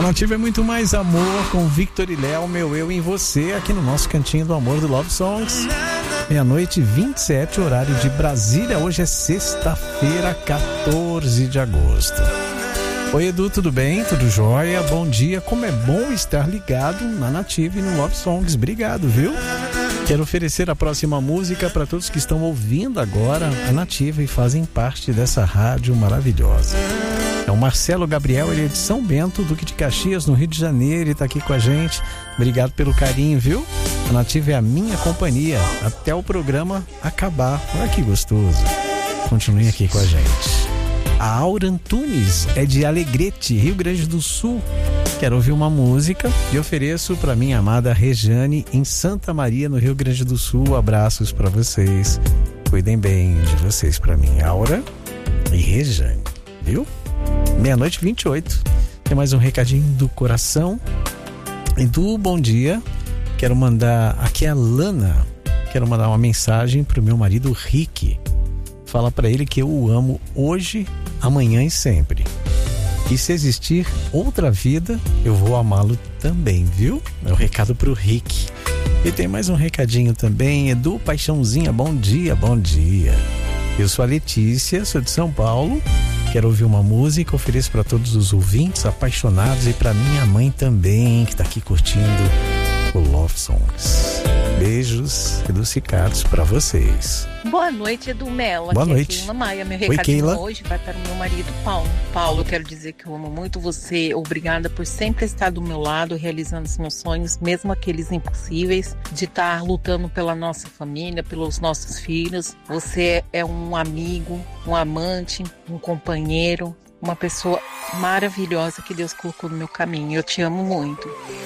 Nativa é muito mais amor com Victor e Léo, meu eu em você, aqui no nosso Cantinho do Amor do Love Songs. Meia-noite 27, horário de Brasília. Hoje é sexta-feira, 14 de agosto. Oi, Edu, tudo bem? Tudo jóia? Bom dia. Como é bom estar ligado na Nativa e no Love Songs. Obrigado, viu? Quero oferecer a próxima música para todos que estão ouvindo agora a Nativa e fazem parte dessa rádio maravilhosa. É o Marcelo Gabriel, ele é de São Bento, Duque de Caxias, no Rio de Janeiro, e está aqui com a gente. Obrigado pelo carinho, viu? A Nativa é a minha companhia até o programa acabar. Olha que gostoso. Continue aqui com a gente. A Aura Antunes é de Alegrete, Rio Grande do Sul. Quero ouvir uma música e ofereço para minha amada Rejane, em Santa Maria, no Rio Grande do Sul. Abraços para vocês. Cuidem bem de vocês para mim, Aura e Rejane, viu? Meia-noite 28. Tem mais um recadinho do coração. Edu, bom dia. Quero mandar... Aqui é a Lana. Quero mandar uma mensagem pro meu marido Rick. Fala pra ele que eu o amo hoje, amanhã e sempre. E se existir outra vida, eu vou amá-lo também, viu? É o recado pro Rick. E tem mais um recadinho também. Edu, paixãozinha, bom dia, bom dia. Eu sou a Letícia, sou de São Paulo. Quero ouvir uma música, ofereço para todos os ouvintes apaixonados e para minha mãe também, que está aqui curtindo o Love Songs. Beijos adocicados para vocês. Boa noite, Edu Melo. Boa aqui noite. É Keila Maia. Meu Oi, recadinho Keila. hoje vai para o meu marido Paulo. Paulo, eu quero dizer que eu amo muito você. Obrigada por sempre estar do meu lado, realizando os meus sonhos, mesmo aqueles impossíveis, de estar lutando pela nossa família, pelos nossos filhos. Você é um amigo, um amante, um companheiro, uma pessoa maravilhosa que Deus colocou no meu caminho. Eu te amo muito.